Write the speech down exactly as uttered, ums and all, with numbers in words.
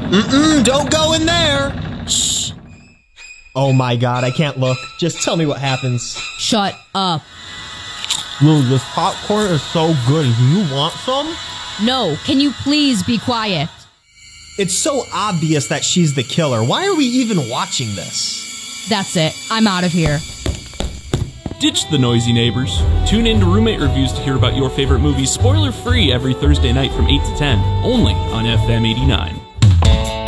Mm-mm, don't go in there. Shh. Oh my god, I can't look. Just tell me what happens. Shut up. Lou, this popcorn is so good. Do you want some? No, can you please be quiet? It's so obvious that she's the killer. Why are we even watching this? That's it. I'm out of here. Ditch the noisy neighbors. Tune in to Roommate Reviews to hear about your favorite movies spoiler-free every Thursday night from eight to ten, only on F M eighty-nine.